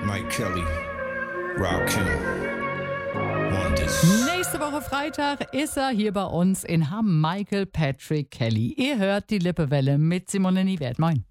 Mike Kelly, Rakim, Wonders. Nächste Woche Freitag ist er hier bei uns in Hamm, Michael Patrick Kelly. Ihr hört die Lippewelle mit Simone Niewert. Moin.